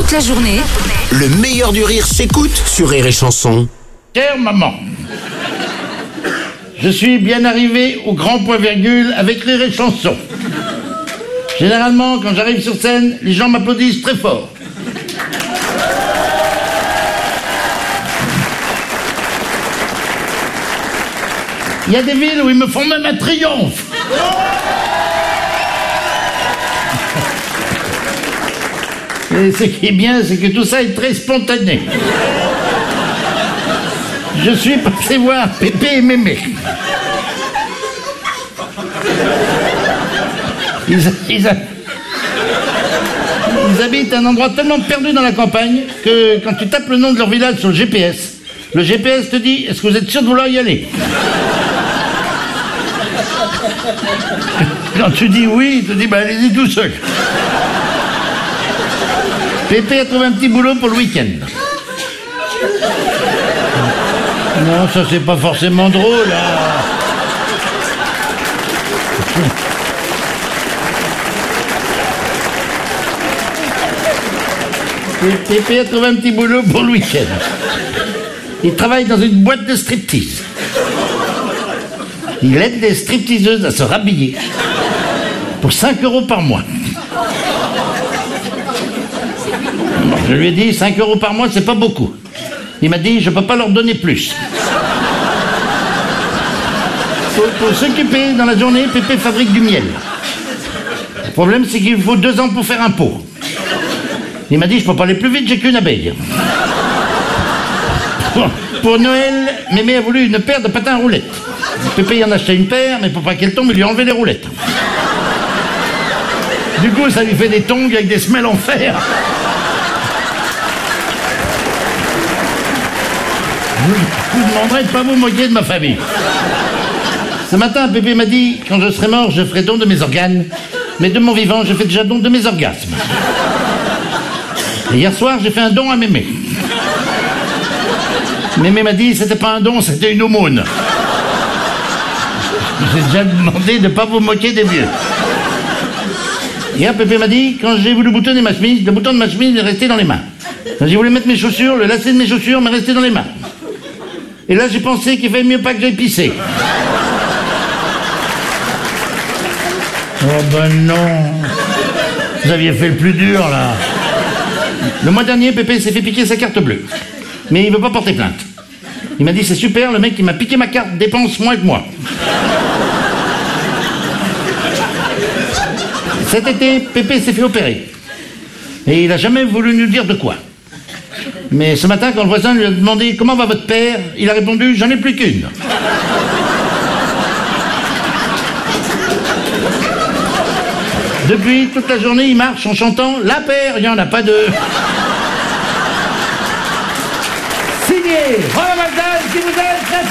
Toute la journée, Le meilleur du rire s'écoute sur Rire et Chanson. Chère maman, je suis bien arrivé au grand point virgule avec Rire et Chanson. Généralement, quand j'arrive sur scène, les gens m'applaudissent très fort. Il y a des villes où ils me font même un triomphe. Et ce qui est bien, c'est que tout ça est très spontané. Je suis passé voir Pépé et Mémé. Ils habitent à un endroit tellement perdu dans la campagne que quand tu tapes le nom de leur village sur le GPS te dit « Est-ce que vous êtes sûr de vouloir y aller ?» Quand tu dis oui, il te dit « Bah allez-y tout seul ». Pépé a trouvé un petit boulot pour le week-end. Non, ça c'est pas forcément drôle, hein. Pépé a trouvé un petit boulot pour le week-end. Il travaille dans une boîte de striptease. Il aide des stripteaseuses à se rhabiller pour 5 € par mois. Bon, je lui ai dit 5 € par mois, c'est pas beaucoup. Il m'a dit, je peux pas leur donner plus. Pour s'occuper dans la journée, Pépé fabrique du miel. Le problème, c'est qu'il faut 2 ans pour faire un pot. Il m'a dit, je peux pas aller plus vite, j'ai qu'une abeille. Pour Noël, Mémé a voulu une paire de patins à roulettes. Pépé en a acheté une paire, mais pour pas qu'elle tombe, il lui a enlevé les roulettes. Du coup, ça lui fait des tongs avec des semelles en fer. Je vous demanderai de pas vous moquer de ma famille. Ce matin, Pépé m'a dit, quand je serai mort, je ferai don de mes organes, mais de mon vivant, je fais déjà don de mes orgasmes. Et hier soir, j'ai fait un don à Mémé. Mémé m'a dit, c'était pas un don, c'était une aumône. J'ai déjà demandé de pas vous moquer des vieux. Hier, Pépé m'a dit, quand j'ai voulu boutonner ma chemise, le bouton de ma chemise est resté dans les mains. Quand j'ai voulu mettre mes chaussures, le lacet de mes chaussures m'est resté dans les mains. Et là, j'ai pensé qu'il fallait mieux pas que j'aille pisser. Oh ben non. Vous aviez fait le plus dur, là. Le mois dernier, Pépé s'est fait piquer sa carte bleue. Mais il veut pas porter plainte. Il m'a dit, c'est super, le mec qui m'a piqué ma carte dépense moins que moi. Cet été, Pépé s'est fait opérer. Et il a jamais voulu nous dire de quoi. Mais ce matin, quand le voisin lui a demandé « Comment va votre père ?», il a répondu « J'en ai plus qu'une ». Depuis, toute la journée, il marche en chantant « La paire, il n'y en a pas deux ». Signé Roland Magdal qui vous aide.